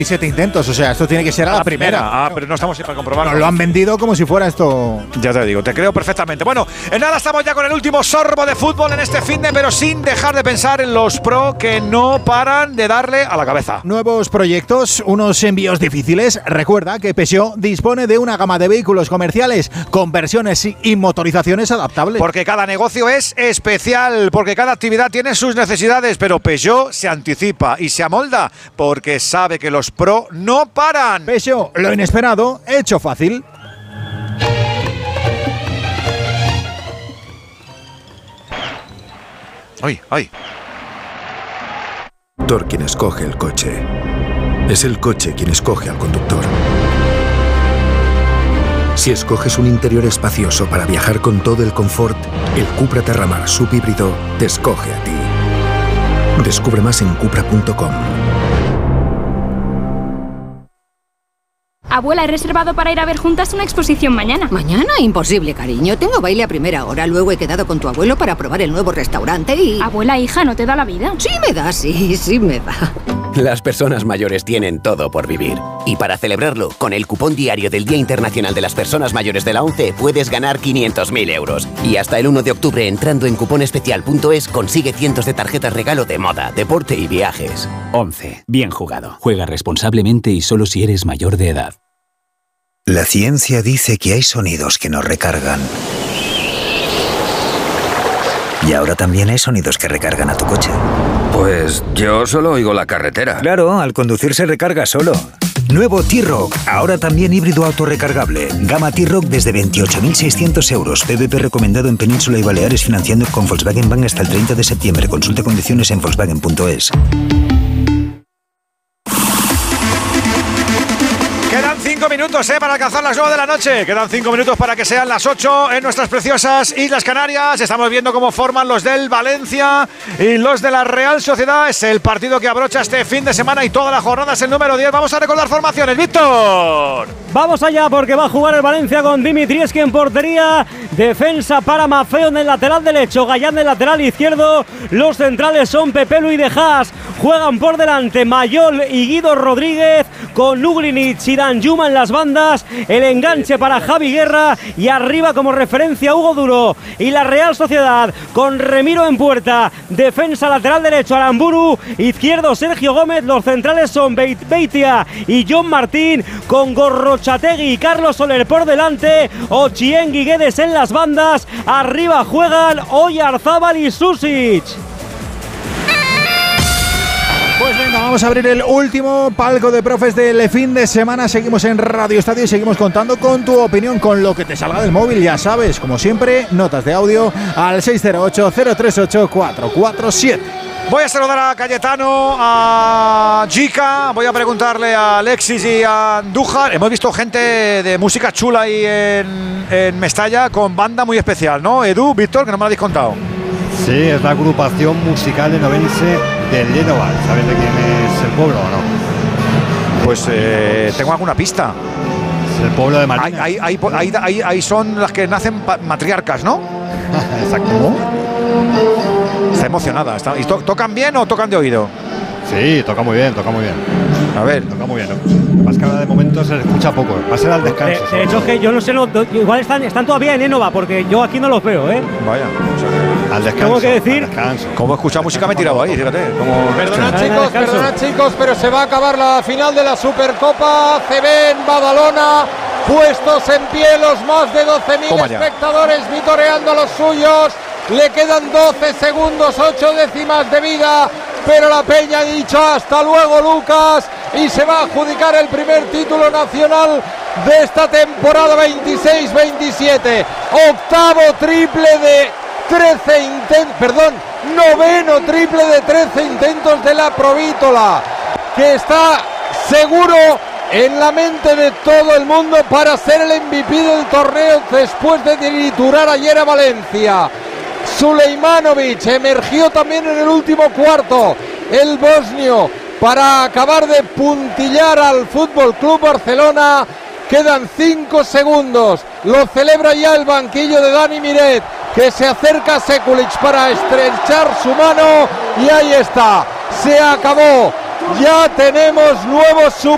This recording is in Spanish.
7 intentos, o sea, esto tiene que ser a la primera. Pero no estamos para comprobarlo. Nos lo han vendido como si fuera esto. Ya te digo, te creo perfectamente. Bueno, en nada estamos ya con el último sorbo de fútbol en este finde, pero sin dejar de pensar en los pro que no paran de darle a la cabeza. Nuevos proyectos, unos envíos difíciles. Recuerda que Peugeot dispone de una gama de vehículos comerciales con versiones y motorizaciones adaptables. Porque cada negocio es especial, porque cada actividad tiene sus necesidades, pero Peugeot se anticipa y se amolda porque sabe que los pro no paran. Peugeot, lo inesperado, hecho fácil. ¡Ay! Conductor quien escoge el coche. Es el coche quien escoge al conductor. Si escoges un interior espacioso para viajar con todo el confort, el Cupra Terramar subhíbrido te escoge a ti. Descubre más en cupra.com. Abuela, he reservado para ir a ver juntas una exposición mañana. ¿Mañana? Imposible, cariño. Tengo baile a primera hora. Luego he quedado con tu abuelo para probar el nuevo restaurante y... Abuela, hija, ¿no te da la vida? Sí me da, sí me da. Las personas mayores tienen todo por vivir. Y para celebrarlo, con el cupón diario del Día Internacional de las Personas Mayores de la ONCE puedes ganar 500.000 euros. Y hasta el 1 de octubre, entrando en cuponespecial.es, consigue cientos de tarjetas regalo de moda, deporte y viajes. ONCE. Bien jugado. Juega responsablemente y solo si eres mayor de edad. La ciencia dice que hay sonidos que nos recargan. Y ahora también hay sonidos que recargan a tu coche. Pues yo solo oigo la carretera. Claro, al conducir se recarga solo. Nuevo T-Roc, ahora también híbrido autorrecargable. Gama T-Roc desde 28.600 euros. PVP recomendado en Península y Baleares, financiando con Volkswagen Bank hasta el 30 de septiembre. Consulte condiciones en volkswagen.es. Quedan 5 minutos para alcanzar las 9 de la noche. Quedan 5 minutos para que sean las 8 en nuestras preciosas Islas Canarias. Estamos viendo cómo forman los del Valencia y los de la Real Sociedad. Es el partido que abrocha este fin de semana y toda la jornada es el número 10. Vamos a recordar formaciones. ¡Víctor! Vamos allá porque va a jugar el Valencia con Dimitrievski en portería. Defensa para Maffeo en el lateral derecho. Gallán en el lateral izquierdo. Los centrales son Pepelu y De Haas. Juegan por delante Mayol y Guido Rodríguez con Luglinic y Danjuma en las bandas. El enganche para Javi Guerra y arriba como referencia Hugo Duro. Y la Real Sociedad con Remiro en puerta. Defensa lateral derecho Aramburu. Izquierdo Sergio Gómez. Los centrales son Beitia y John Martín con Gorrochategui y Carlos Soler por delante. Ochieng y Guedes en las bandas. Arriba juegan Oyarzábal y Susic. Pues venga, vamos a abrir el último palco de profes del fin de semana. Seguimos en Radio Estadio y seguimos contando con tu opinión, con lo que te salga del móvil. Ya sabes, como siempre, notas de audio al 608-038-447. Voy a saludar a Cayetano, a Jica, voy a preguntarle a Alexis y a Andújar. Hemos visto gente de música chula ahí en Mestalla con banda muy especial, ¿no? Edu, Víctor, que no me lo habéis contado. Sí, es la agrupación musical enovense de Llénoval. ¿Sabes de quién es el pueblo o no? Pues tengo alguna pista. Es el pueblo de Marina. Ahí son las que nacen matriarcas, ¿no? Exacto. Está emocionada. ¿Y tocan bien o tocan de oído? Sí, toca muy bien. A ver. Toca muy bien, ¿no? Más que ahora de momento se les escucha poco. Va a ser al descanso. De hecho, es que yo no sé, igual están todavía en Énova, porque yo aquí no los veo, ¿eh? Vaya. Al descanso. Tengo que decir. Como he escuchado música me he tirado ahí, fíjate. Perdonad chicos, pero se va a acabar la final de la Supercopa CB en Badalona. Puestos en pie los más de 12.000 espectadores vitoreando a los suyos. Le quedan 12 segundos, 8 décimas de vida, pero la Peña ha dicho hasta luego, Lucas, y se va a adjudicar el primer título nacional de esta temporada 26-27. Octavo triple de 13 intentos, noveno triple de 13 intentos de la Provítola, que está seguro en la mente de todo el mundo para ser el MVP del torneo después de triturar ayer a Valencia. Suleimanovic emergió también en el último cuarto, el bosnio, para acabar de puntillar al Fútbol Club Barcelona. Quedan 5 segundos, lo celebra ya el banquillo de Dani Miret, que se acerca a Sekulic para estrechar su mano, y ahí está, se acabó. Ya tenemos nuevo